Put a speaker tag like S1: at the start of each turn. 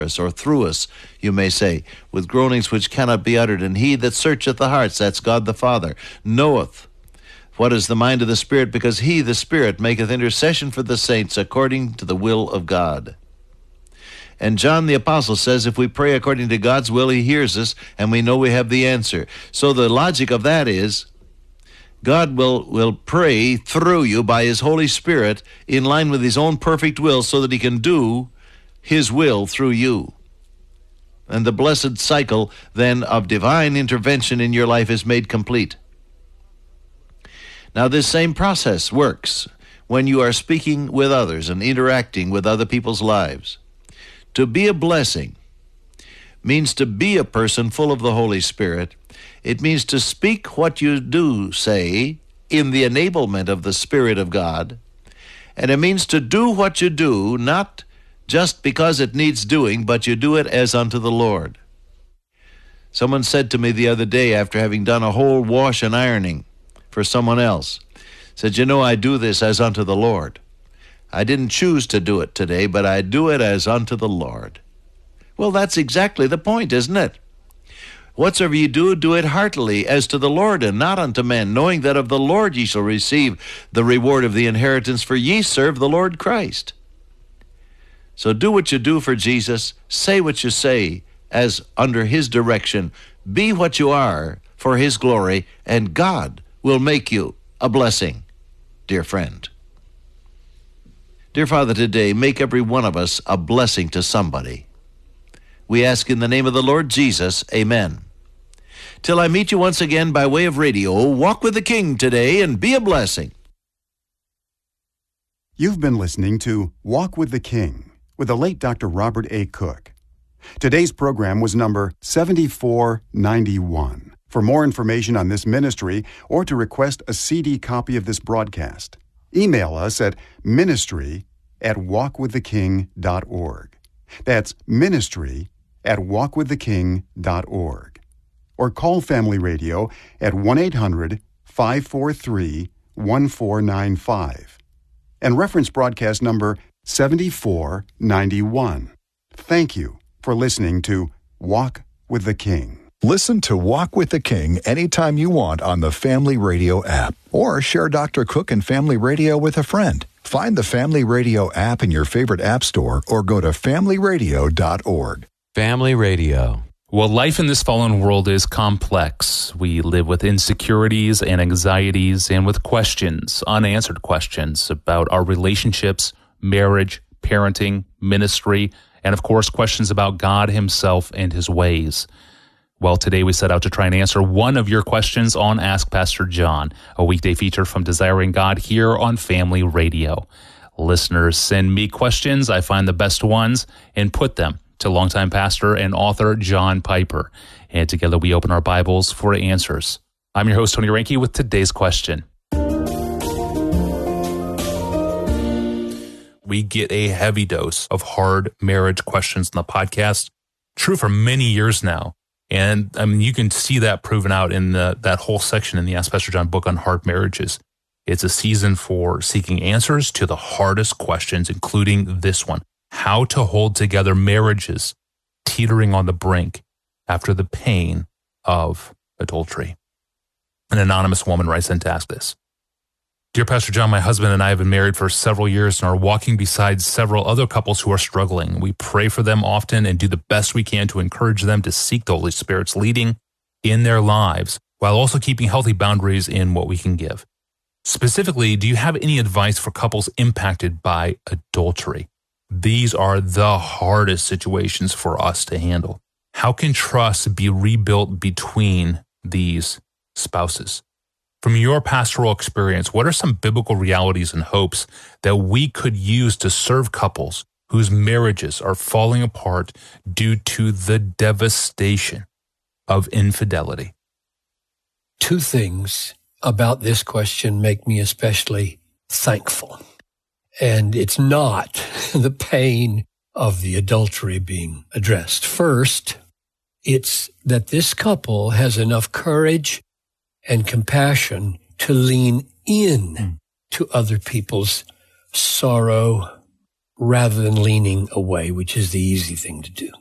S1: or through us, you may say, with groanings which cannot be uttered. And he that searcheth the hearts, that's God the Father, knoweth what is the mind of the Spirit, because he, the Spirit, maketh intercession for the saints according to the will of God. And John the Apostle says if we pray according to God's will, he hears us, and we know we have the answer. So the logic of that is God will pray through you by his Holy Spirit in line with his own perfect will so that he can do his will through you. And the blessed cycle then of divine intervention in your life is made complete. Now this same process works when you are speaking with others and interacting with other people's lives. To be a blessing means to be a person full of the Holy Spirit. It means to speak what you do say in the enablement of the Spirit of God. And it means to do what you do, not just because it needs doing, but you do it as unto the Lord. Someone said to me the other day, after having done a whole wash and ironing for someone else, said, you know, I do this as unto the Lord. I didn't choose to do it today, but I do it as unto the Lord. Well, that's exactly the point, isn't it? Whatsoever ye do, do it heartily as to the Lord and not unto men, knowing that of the Lord ye shall receive the reward of the inheritance, for ye serve the Lord Christ. So do what you do for Jesus, say what you say as under his direction, be what you are for his glory, and God will make you a blessing, dear friend. Dear Father, today, make every one of us a blessing to somebody. We ask in the name of the Lord Jesus, amen. Till I meet you once again by way of radio, walk with the King today and be a blessing.
S2: You've been listening to Walk with the King with the late Dr. Robert A. Cook. Today's program was number 7491. For more information on this ministry or to request a CD copy of this broadcast, email us at ministry@walkwiththeking.org. That's ministry@walkwiththeking.org. Or call Family Radio at 1-800-543-1495 and reference broadcast number 7491. Thank you for listening to Walk with the King.
S3: Listen to Walk with the King anytime you want on the Family Radio app, or share Dr. Cook and Family Radio with a friend. Find the Family Radio app in your favorite app store or go to familyradio.org.
S4: Family Radio.
S5: Well, life in this fallen world is complex. We live with insecurities and anxieties and with questions, unanswered questions about our relationships, marriage, parenting, ministry, and of course, questions about God himself and his ways. Well, today we set out to try and answer one of your questions on Ask Pastor John, a weekday feature from Desiring God here on Family Radio. Listeners send me questions. I find the best ones and put them to longtime pastor and author John Piper. And together we open our Bibles for answers. I'm your host, Tony Reinke, with today's question. We get a heavy dose of hard marriage questions in the podcast. True for many years now. And I mean, you can see that proven out in that whole section in the Ask Pastor John book on hard marriages. It's a season for seeking answers to the hardest questions, including this one: how to hold together marriages teetering on the brink after the pain of adultery. An anonymous woman writes in to ask this. Dear Pastor John, my husband and I have been married for several years and are walking beside several other couples who are struggling. We pray for them often and do the best we can to encourage them to seek the Holy Spirit's leading in their lives, while also keeping healthy boundaries in what we can give. Specifically, do you have any advice for couples impacted by adultery? These are the hardest situations for us to handle. How can trust be rebuilt between these spouses? From your pastoral experience, what are some biblical realities and hopes that we could use to serve couples whose marriages are falling apart due to the devastation of infidelity?
S6: Two things about this question make me especially thankful. And it's not the pain of the adultery being addressed. First, it's that this couple has enough courage and compassion to lean in to other people's sorrow, rather than leaning away, which is the easy thing to do.